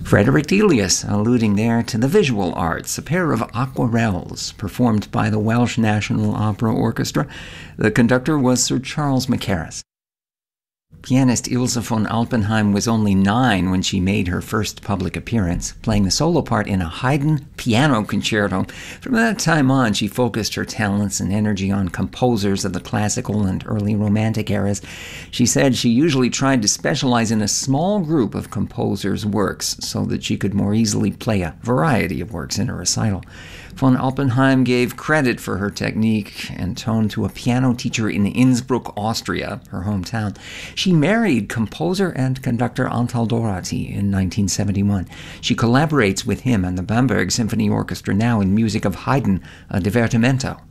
Frederick Delius, alluding there to the visual arts, a pair of aquarelles performed by the Welsh National Opera Orchestra. The conductor was Sir Charles Mackerras. Pianist Ilse von Alpenheim was only 9 when she made her first public appearance, playing the solo part in a Haydn piano concerto. From that time on, she focused her talents and energy on composers of the classical and early Romantic eras. She said she usually tried to specialize in a small group of composers' works so that she could more easily play a variety of works in a recital. Von Alpenheim gave credit for her technique and tone to a piano teacher in Innsbruck, Austria, her hometown. She married composer and conductor Antal Doráty in 1971. She collaborates with him and the Bamberg Symphony Orchestra now in music of Haydn, a divertimento.